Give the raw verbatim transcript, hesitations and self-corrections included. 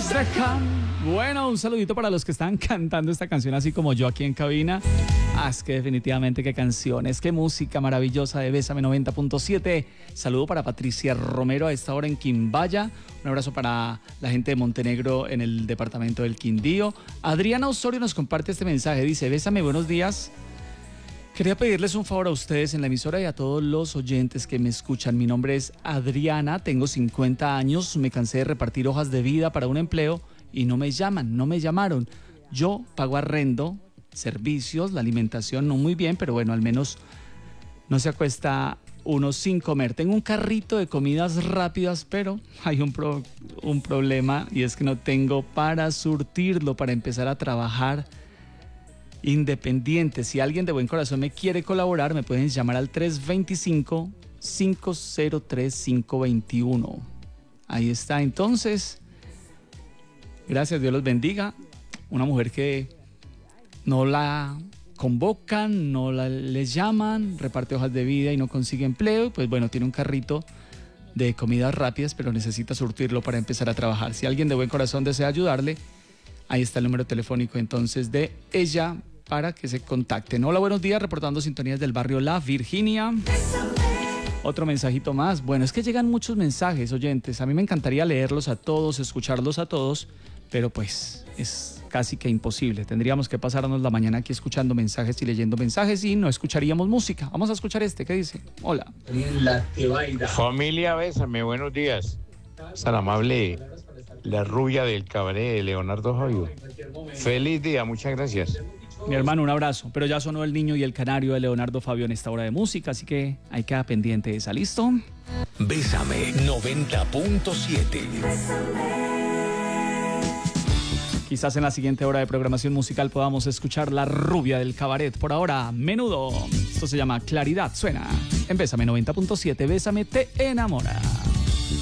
nos dejan. Bueno, un saludito para los que están cantando esta canción así como yo aquí en cabina. Ah, es que definitivamente qué canciones, qué música maravillosa de Bésame noventa punto siete. Saludo para Patricia Romero a esta hora en Quimbaya. Un abrazo para la gente de Montenegro en el departamento del Quindío. Adriana Osorio nos comparte este mensaje. Dice: Bésame, buenos días. Quería pedirles un favor a ustedes en la emisora y a todos los oyentes que me escuchan. Mi nombre es Adriana, tengo cincuenta años, me cansé de repartir hojas de vida para un empleo y no me llaman, no me llamaron. Yo pago arrendo, servicios, la alimentación no muy bien, pero bueno, al menos no se acuesta uno sin comer. Tengo un carrito de comidas rápidas, pero hay un, pro, un problema y es que no tengo para surtirlo, para empezar a trabajar independiente. Si alguien de buen corazón me quiere colaborar, me pueden llamar al tres dos cinco, cinco cero tres, cinco dos uno. Ahí está, entonces. Gracias, Dios los bendiga. Una mujer que no la convocan, no la, les llaman, reparte hojas de vida y no consigue empleo. Pues bueno, tiene un carrito de comidas rápidas, pero necesita surtirlo para empezar a trabajar. Si alguien de buen corazón desea ayudarle, ahí está el número telefónico entonces de ella para que se contacten. Hola, buenos días, reportando sintonías del barrio La Virginia. Otro mensajito más. Bueno, es que llegan muchos mensajes, oyentes. A mí me encantaría leerlos a todos, escucharlos a todos, pero pues es casi que imposible. Tendríamos que pasarnos la mañana aquí escuchando mensajes y leyendo mensajes y no escucharíamos música. Vamos a escuchar este. ¿Qué dice? Hola. Familia, bésame, buenos días. Tan amable, la rubia del cabaret de Leonardo Fabio. Feliz día, muchas gracias. Mi hermano, un abrazo. Pero ya sonó el niño y el canario de Leonardo Fabio en esta hora de música, así que hay que quedar pendiente de esa. ¿Listo? Bésame noventa punto siete. Quizás en la siguiente hora de programación musical podamos escuchar la rubia del cabaret. Por ahora, Menudo. Esto se llama Claridad. Suena en Bésame noventa punto siete. Bésame te enamora.